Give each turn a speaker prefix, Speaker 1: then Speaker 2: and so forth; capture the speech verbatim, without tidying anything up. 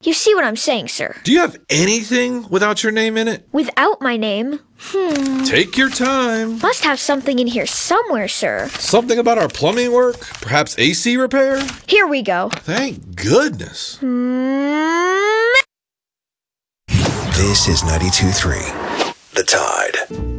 Speaker 1: You see what I'm saying, sir?
Speaker 2: Do you have anything without your name in it?
Speaker 1: Without my name? Hmm.
Speaker 2: Take your time.
Speaker 1: Must have something in here somewhere, sir.
Speaker 2: Something about our plumbing work? Perhaps A C repair?
Speaker 1: Here we go.
Speaker 2: Thank goodness.
Speaker 1: Hmm.
Speaker 3: This is ninety-two point three, The Tide.